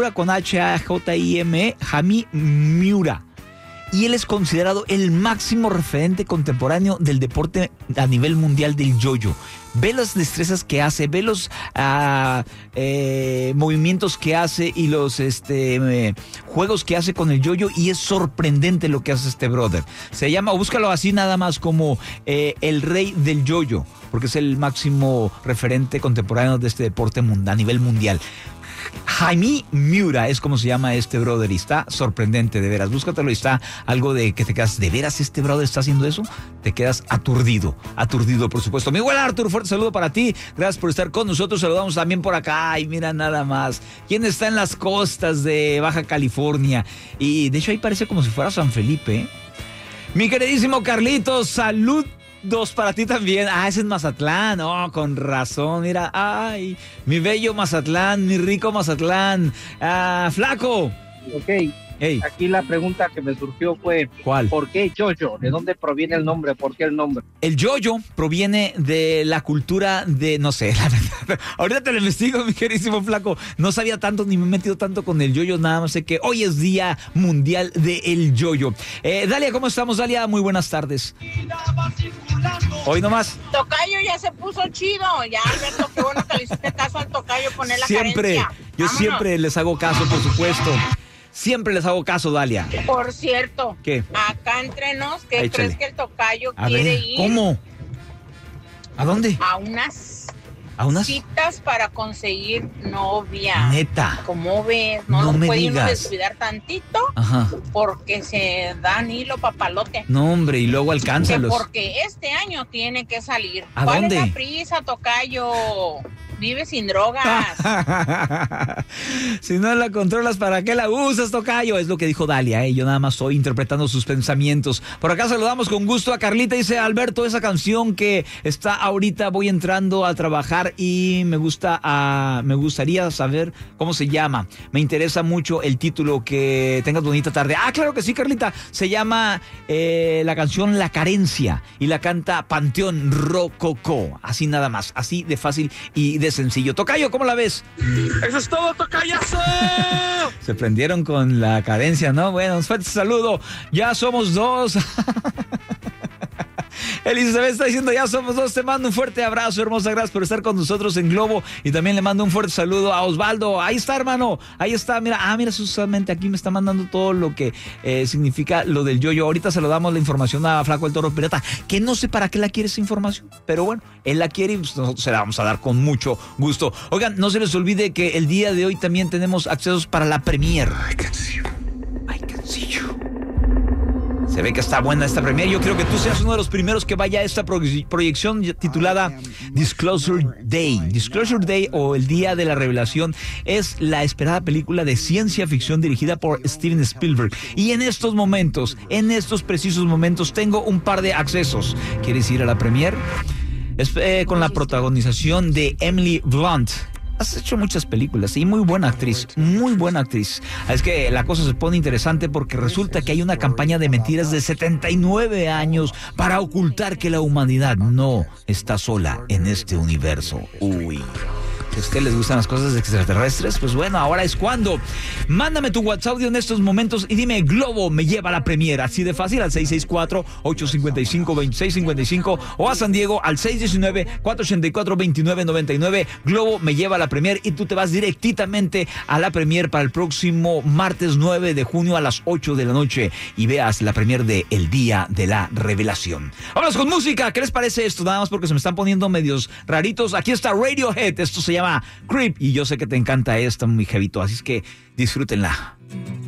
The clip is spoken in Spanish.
con H-A-J-I-M-E, Jaime Miura. Y él es considerado el máximo referente contemporáneo del deporte a nivel mundial del yo-yo. Ve las destrezas que hace, ve los movimientos que hace y los juegos que hace con el yo-yo, y es sorprendente lo que hace este brother. Se llama, búscalo así nada más como el rey del yo-yo, porque es el máximo referente contemporáneo de este deporte a nivel mundial. Jaime Miura es como se llama este brother, y está sorprendente, de veras. Búscatelo, y está algo de que te quedas, ¿de veras este brother está haciendo eso? Te quedas aturdido, por supuesto. Mi buen Arthur, fuerte saludo para ti. Gracias por estar con nosotros. Saludamos también por acá. Ay, mira nada más. ¿Quién está en las costas de Baja California? Y de hecho ahí parece como si fuera San Felipe, ¿eh? Mi queridísimo Carlitos, salud. Dos para ti también. Ah, ese es Mazatlán. Oh, con razón. Mira, ay, mi bello Mazatlán, mi rico Mazatlán. Flaco. Ok. Hey. Aquí la pregunta que me surgió fue: ¿cuál? ¿Por qué yo-yo? ¿De dónde proviene el nombre? ¿Por qué el nombre? El yo-yo proviene de la cultura de, no sé, la verdad. Ahorita te lo investigo, mi queridísimo Flaco. No sabía tanto, ni me he metido tanto con el yo-yo, nada más sé que hoy es Día Mundial del Yo-Yo. Dalia, ¿cómo estamos, Dalia? Muy buenas tardes. Hoy nomás. Tocayo ya se puso chido. Ya, Alberto, qué bueno que le hiciste caso al tocayo, poner la siempre, carencia. Yo Vámonos. siempre les hago caso, por supuesto. Siempre les hago caso, Dalia. Por cierto, ¿qué? Acá entre nos, ¿qué Échale. crees que el tocayo A quiere ver, ir? ¿cómo? ¿A dónde? A unas citas para conseguir novia. Neta. ¿Cómo ves? No, No nos me puede uno digas. descuidar tantito. Ajá. Porque se dan hilo papalote. No, hombre, y luego Que alcánzalos. porque este año tiene que salir. ¿A ¿Cuál dónde? es la prisa, tocayo? Vive sin drogas. Si no la controlas, ¿para qué la usas, tocayo? Es lo que dijo Dalia, ¿eh? Yo nada más estoy interpretando sus pensamientos. Por acá saludamos con gusto a Carlita. Dice: Alberto, esa canción que está ahorita, voy entrando a trabajar y me gustaría saber cómo se llama. Me interesa mucho el título. Que tengas bonita tarde. Ah, claro que sí, Carlita. Se llama la canción La Carencia y la canta Panteón Rococó. Así nada más, así de fácil y de sencillo. Tocayo, ¿cómo la ves? ¡Eso es todo, tocayazo! Se prendieron con La Carencia, ¿no? Bueno, un fuerte saludo. Ya somos dos. Elizabeth está diciendo: ya somos dos. Te mando un fuerte abrazo, hermosa. Gracias por estar con nosotros en Globo. Y también le mando un fuerte saludo a Osvaldo. Ahí está, hermano. Ahí está. Mira, mira, justamente aquí me está mandando todo lo que significa lo del yo-yo. Ahorita se lo damos la información a Flaco el Toro Pirata, que no sé para qué la quiere esa información, pero bueno, él la quiere y pues nosotros se la vamos a dar con mucho gusto. Oigan, no se les olvide que el día de hoy también tenemos accesos para la premiere. I can see you. Se ve que está buena esta premiere. Yo creo que tú seas uno de los primeros que vaya a esta proyección titulada Disclosure Day. Disclosure Day, o el Día de la Revelación, es la esperada película de ciencia ficción dirigida por Steven Spielberg. Y en estos momentos, en estos precisos momentos, tengo un par de accesos. ¿Quieres ir a la premiere? Es con la protagonización de Emily Blunt. Has hecho muchas películas y muy buena actriz, muy buena actriz. Es que la cosa se pone interesante porque resulta que hay una campaña de mentiras de 79 años para ocultar que la humanidad no está sola en este universo. Uy. Si a ustedes les gustan las cosas extraterrestres, pues bueno, ahora es cuando. Mándame tu WhatsApp en estos momentos y dime: Globo me lleva a la premiera. Así de fácil, al 664-855-2655, o a San Diego al 619-484-2999. Globo me lleva a la premiere y tú te vas directamente a la premiere para el próximo martes 9 de junio a las 8 de la noche y veas la premiere de El Día de la Revelación. Vámonos con música. ¿Qué les parece esto? Nada más porque se me están poniendo medios raritos. Aquí está Radiohead. Esto se llama Creep y yo sé que te encanta esto, mi jevito, así es que disfrútenla.